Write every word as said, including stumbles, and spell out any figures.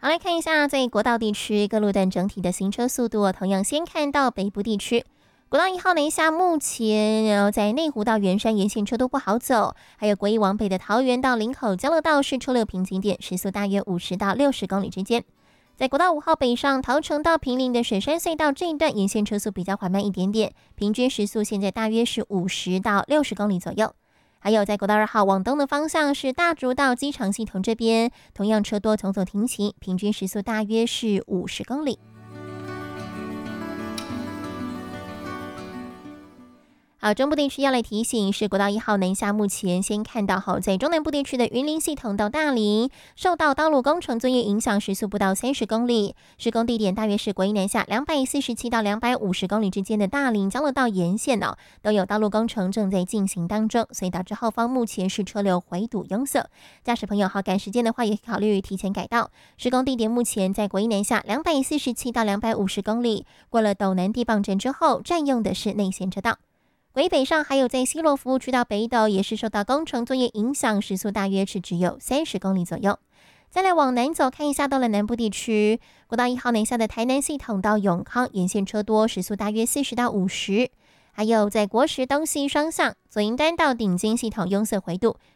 好，来看一下在国道地区各路段整体的行车速度，同样先看到北部地区。国道一号南下，目前然后在内湖到圆山沿线车都不好走，还有国一往北的桃园到林口交流道是车流瓶颈点，时速大约五十到六十公里之间。在国道五号北上桃城到坪林的水山隧道这一段沿线车速比较缓慢一点点，平均时速现在大约是五十到六十公里左右。还有在国道二号往东的方向是大竹到机场系统这边，同样车多，从走停骑，平均时速大约是五十公里。好，中部地区要来提醒是国道一号南下，目前先看到好在中南部地区的云林系统到大林，受到道路工程作业影响，时速不到三十公里，施工地点大约是国一南下两百四十七到两百五十公里之间的大林交流道沿线哦，都有道路工程正在进行当中，所以导致后方目前是车流回堵拥塞，驾驶朋友好赶时间的话，也考虑提前改道。施工地点目前在国一南下两百四十七到两百五十公里，过了斗南地磅站之后，占用的是内线车道。国一北上还有在西螺服务区到北斗也是受到工程作业影响，时速大约是只有三十公里左右。再来往南走看一下，到了南部地区，国道一号南下的台南系统到永康沿线车多，时速大约四十到五十。还有在国十东西双向左营端到顶尖系统拥塞回堵，